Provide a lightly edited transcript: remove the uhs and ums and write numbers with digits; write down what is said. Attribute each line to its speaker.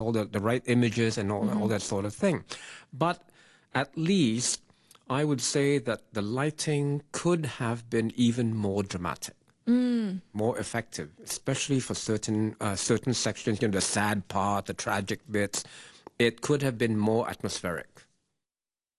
Speaker 1: all the right images and all that sort of thing. But at least I would say that the lighting could have been even more dramatic. More effective, especially for certain sections, the sad part, the tragic bits. It could have been more atmospheric.